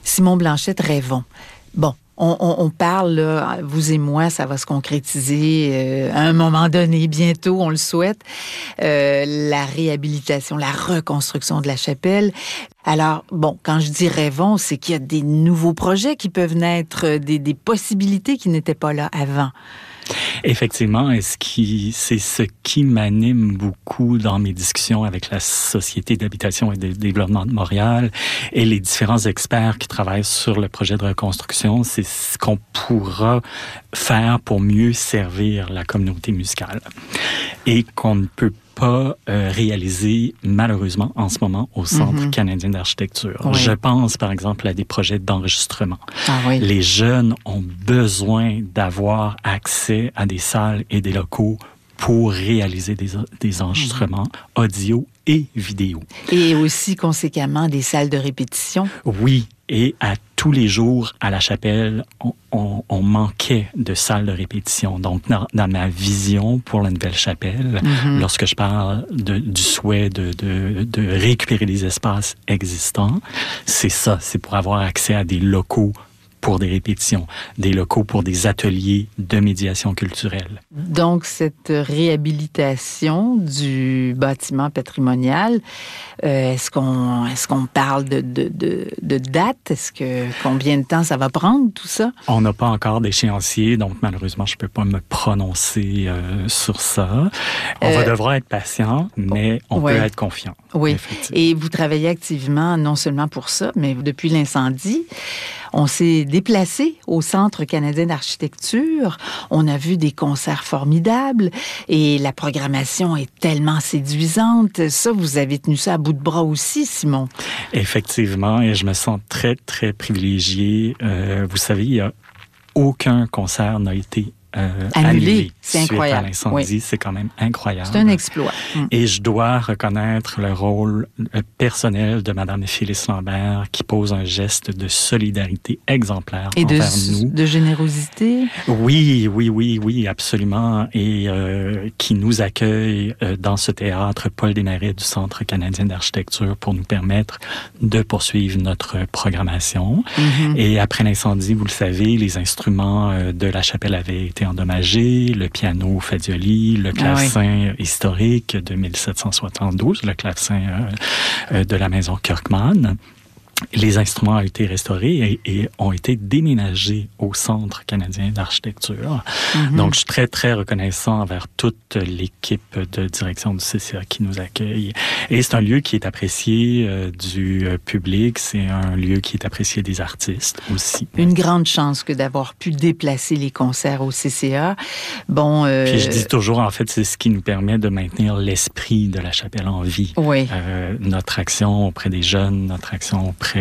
Simon Blanchette, rêvons. Bon, on parle, là, vous et moi, ça va se concrétiser à un moment donné, bientôt, on le souhaite, la réhabilitation, la reconstruction de la chapelle. Alors, bon, quand je dis rêvons, c'est qu'il y a des nouveaux projets qui peuvent naître, des possibilités qui n'étaient pas là avant. Effectivement, c'est ce qui m'anime beaucoup dans mes discussions avec la Société d'habitation et de développement de Montréal et les différents experts qui travaillent sur le projet de reconstruction. C'est ce qu'on pourra faire pour mieux servir la communauté musicale et qu'on ne peut pas réalisé malheureusement en ce moment au Centre canadien d'architecture. Oui. Je pense par exemple à des projets d'enregistrement. Ah oui. Les jeunes ont besoin d'avoir accès à des salles et des locaux pour réaliser des enregistrements audio et vidéo. Et aussi, conséquemment, des salles de répétition. Oui, et à tous les jours, à la chapelle, on manquait de salles de répétition. Donc, dans ma vision pour la nouvelle chapelle, lorsque je parle du souhait de récupérer des espaces existants, c'est ça, c'est pour avoir accès à des locaux pour des répétitions, des locaux pour des ateliers de médiation culturelle. Donc, cette réhabilitation du bâtiment patrimonial, est-ce qu'on parle de date? Combien de temps ça va prendre, tout ça? On n'a pas encore d'échéancier, donc malheureusement, je ne peux pas me prononcer sur ça. On va devoir être patient, mais on peut être confiant. Oui, et vous travaillez activement, non seulement pour ça, mais depuis l'incendie, on s'est déplacé au Centre canadien d'architecture. On a vu des concerts formidables et la programmation est tellement séduisante. Ça, vous avez tenu ça à bout de bras aussi, Simon. Effectivement, et je me sens très, très privilégié. Vous savez, il n'y a aucun concert n'a été annulé. C'est incroyable. À l'incendie, c'est quand même incroyable. C'est un exploit. Et je dois reconnaître le rôle personnel de Madame Phyllis Lambert qui pose un geste de solidarité exemplaire envers nous. De générosité. Oui, absolument. Et qui nous accueille dans ce théâtre Paul Desmarais du Centre canadien d'architecture pour nous permettre de poursuivre notre programmation. Et après l'incendie, vous le savez, les instruments de la chapelle avaient été endommagé, le piano Fagioli, le clavecin historique de 1772, le clavecin de la maison Kirkman. Les instruments ont été restaurés et ont été déménagés au Centre canadien d'architecture. Donc, je suis très, très reconnaissant envers toute l'équipe de direction du CCA qui nous accueille. Et c'est un lieu qui est apprécié du public. C'est un lieu qui est apprécié des artistes aussi. Une grande chance que d'avoir pu déplacer les concerts au CCA. Bon, Puis je dis toujours, en fait, c'est ce qui nous permet de maintenir l'esprit de la chapelle en vie. Oui. Notre action auprès des jeunes, notre action auprès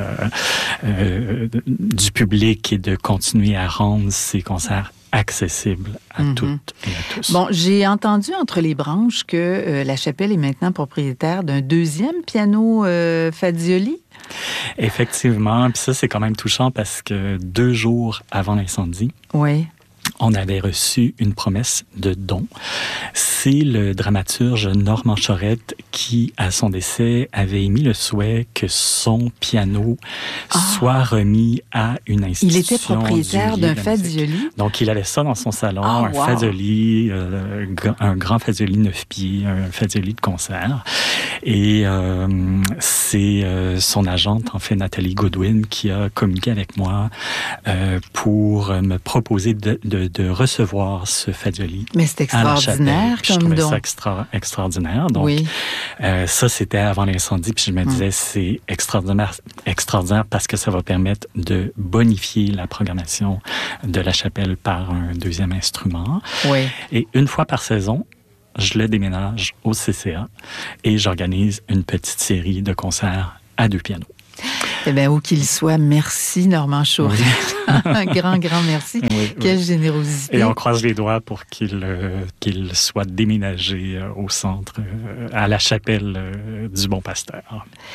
du public et de continuer à rendre ces concerts accessibles à toutes et à tous. Bon, j'ai entendu entre les branches que la chapelle est maintenant propriétaire d'un deuxième piano Fagioli. Effectivement, puis ça, c'est quand même touchant parce que 2 jours avant l'incendie, on avait reçu une promesse de don. C'est le dramaturge Normand Chorette qui, à son décès, avait émis le souhait que son piano soit remis à une institution. Il était propriétaire d'un Fagioli. Donc, il avait ça dans son salon, un Fagioli, un grand Fagioli 9 pieds, un Fagioli de concert. Et c'est son agente, en fait, Nathalie Goodwin, qui a communiqué avec moi pour me proposer de recevoir ce Fagioli. Mais c'est extraordinaire comme don. Je don. trouvais ça extraordinaire. Donc, ça, c'était avant l'incendie. Puis je me disais, c'est extraordinaire parce que ça va permettre de bonifier la programmation de la chapelle par un deuxième instrument. Oui. Et une fois par saison, je le déménage au CCA et j'organise une petite série de concerts à 2 pianos. Eh bien, où qu'il soit, merci Normand Chorette. Un grand merci. Quelle générosité. Et on croise les doigts pour qu'il soit déménagé au centre, à la chapelle du Bon Pasteur.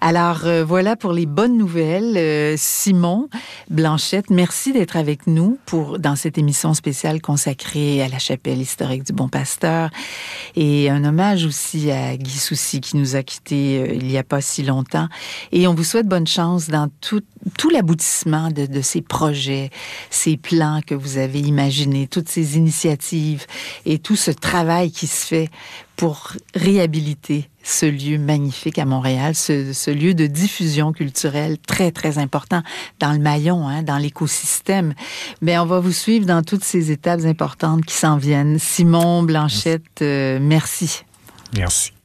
Alors, voilà pour les bonnes nouvelles. Simon Blanchette, merci d'être avec nous dans cette émission spéciale consacrée à la chapelle historique du Bon Pasteur. Et un hommage aussi à Guy Soucy qui nous a quittés il n'y a pas si longtemps. Et on vous souhaite bonne chance dans tout l'aboutissement de ces projets, ces plans que vous avez imaginés, toutes ces initiatives et tout ce travail qui se fait pour réhabiliter ce lieu magnifique à Montréal, ce lieu de diffusion culturelle très, très important dans le maillon, dans l'écosystème. Mais on va vous suivre dans toutes ces étapes importantes qui s'en viennent. Simon Blanchette, merci. Merci.